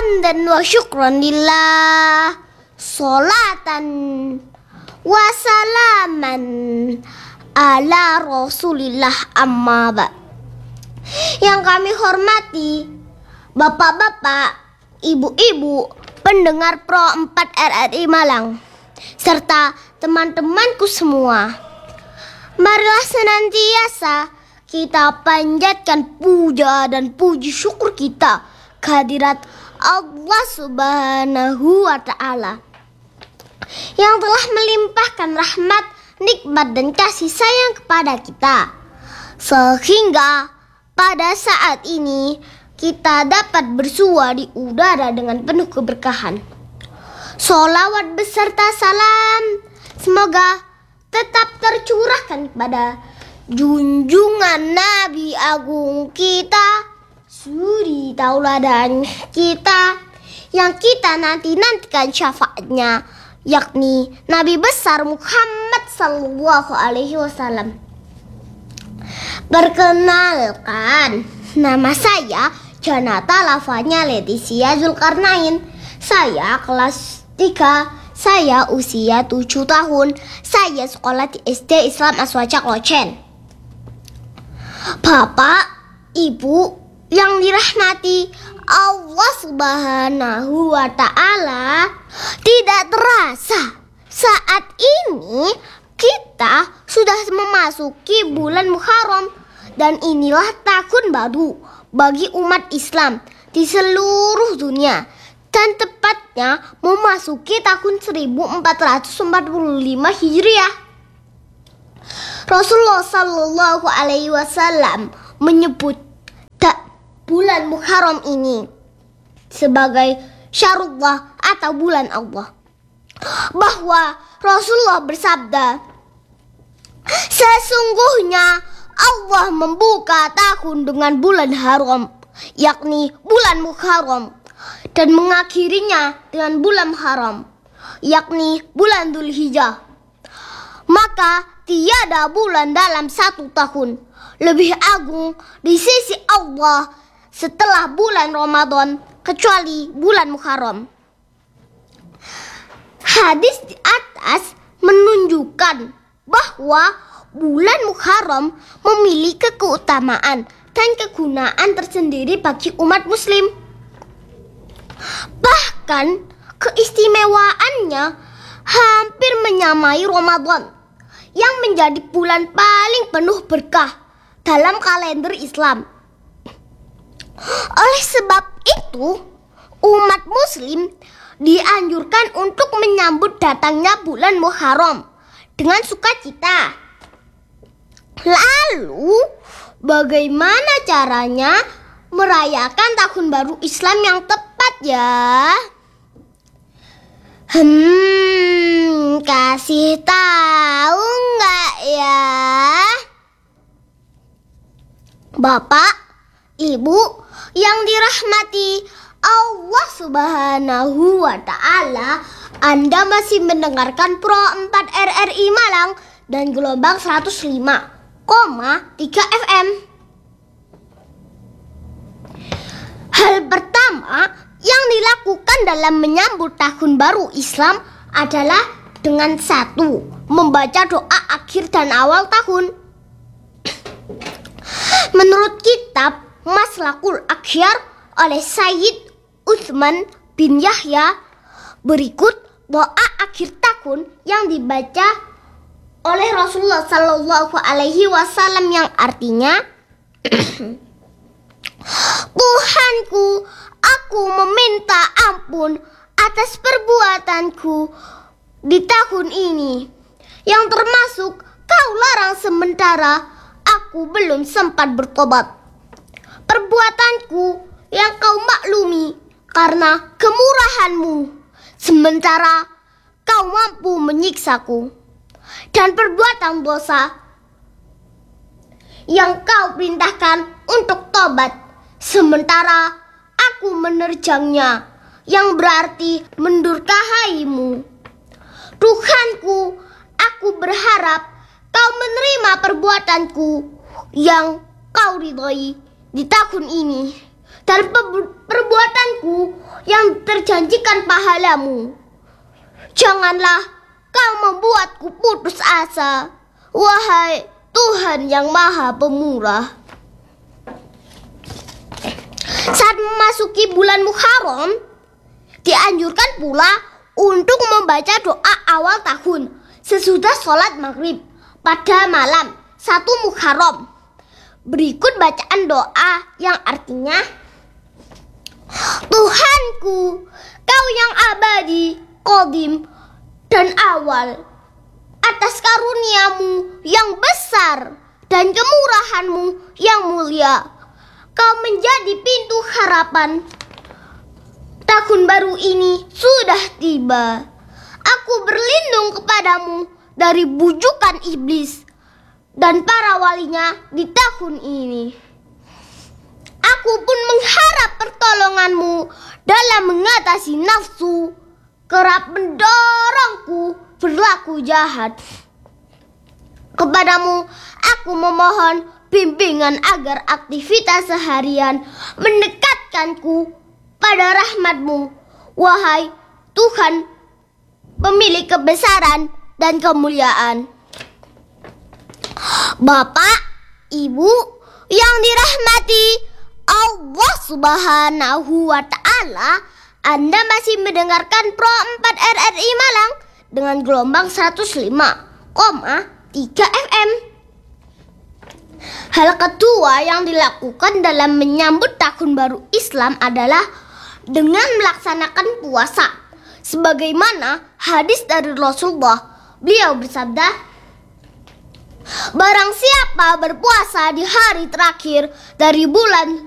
Hamdan wa syukran lillah, salatan wa salaman ala rasulillah, amma ba'. Yang kami hormati bapak-bapak, ibu-ibu, pendengar Pro 4 RRI Malang, serta teman-temanku semua. Marilah senantiasa kita panjatkan puja dan puji syukur kita kehadirat Allah Subhanahu wa Ta'ala yang telah melimpahkan rahmat, nikmat dan kasih sayang kepada kita, sehingga pada saat ini kita dapat bersua di udara dengan penuh keberkahan. Sholawat beserta salam semoga tetap tercurahkan kepada junjungan Nabi Agung kita, suri tauladan kita, yang kita nantikan syafaatnya, yakni Nabi besar Muhammad sallallahu alaihi wasallam. Perkenalkan, nama saya Janata, lafaznya Leticia Zulkarnain. Saya kelas 3. Saya usia 7 tahun. Saya sekolah di SD Islam Aswaja Klojen. Bapak, Ibu yang dirahmati Allah Subhanahu wa Ta'ala, tidak terasa saat ini kita sudah memasuki bulan Muharram, dan inilah tahun baru bagi umat Islam di seluruh dunia, dan tepatnya memasuki tahun 1445 Hijriah. Rasulullah Sallallahu Alaihi Wasallam menyebut bulan Muharram ini sebagai syahrullah atau bulan Allah, bahwa Rasulullah bersabda, sesungguhnya Allah membuka tahun dengan bulan haram, yakni bulan Muharram, dan mengakhirinya dengan bulan haram, yakni bulan Dzulhijjah. Maka tiada bulan dalam satu tahun lebih agung di sisi Allah setelah bulan Ramadan kecuali bulan Muharram. Hadis di atas menunjukkan bahwa bulan Muharram memiliki keutamaan dan kegunaan tersendiri bagi umat muslim. Bahkan keistimewaannya hampir menyamai Ramadan yang menjadi bulan paling penuh berkah dalam kalender Islam. Oleh sebab itu, umat muslim dianjurkan untuk menyambut datangnya bulan Muharram dengan sukacita. Lalu, bagaimana caranya merayakan tahun baru Islam yang tepat ya? Kasih tahu nggak ya? Bapak, Ibu yang dirahmati Allah Subhanahu wa Ta'ala, Anda masih mendengarkan Pro 4 RRI Malang dan gelombang 105,3 FM. Hal pertama yang dilakukan dalam menyambut tahun baru Islam adalah dengan satu, membaca doa akhir dan awal tahun. Menurut kitab Maslakul Akhyar oleh Sayyid Utsman bin Yahya, berikut doa akhir tahun yang dibaca oleh Rasulullah Sallallahu Alaihi Wasallam yang artinya, Tuhanku, aku meminta ampun atas perbuatanku di tahun ini, yang termasuk Kau larang sementara aku belum sempat bertobat. Perbuatanku yang Kau maklumi karena kemurahan-Mu, sementara Kau mampu menyiksaku, dan perbuatan dosa yang Kau perintahkan untuk tobat, sementara aku menerjangnya, yang berarti mendurhakaimu. Tuhanku, aku berharap Kau menerima perbuatanku yang Kau ridhoi di tahun ini, dan perbuatanku yang terjanjikan pahalamu. Janganlah kau membuatku putus asa, wahai Tuhan yang Maha Pemurah. Saat memasuki bulan Muharram, dianjurkan pula untuk membaca doa awal tahun sesudah sholat maghrib pada malam 1 Muharram. Berikut bacaan doa yang artinya, Tuhanku, Kau yang abadi, qadim dan awal, atas karuniamu yang besar dan kemurahanmu yang mulia, Kau menjadi pintu harapan. Tahun baru ini sudah tiba. Aku berlindung kepadamu dari bujukan iblis dan para walinya di tahun ini. Aku pun mengharap pertolonganmu dalam mengatasi nafsu kerap mendorongku berlaku jahat. Kepadamu aku memohon bimbingan agar aktivitas seharian mendekatkanku pada rahmat-Mu, wahai Tuhan pemilik kebesaran dan kemuliaan. Bapak, Ibu yang dirahmati Allah Subhanahu wa Ta'ala, Anda masih mendengarkan Pro 4 RRI Malang dengan gelombang 105,3 FM. Hal kedua yang dilakukan dalam menyambut tahun baru Islam adalah dengan melaksanakan puasa. Sebagaimana hadis dari Rasulullah, beliau bersabda, barang siapa berpuasa di hari terakhir dari bulan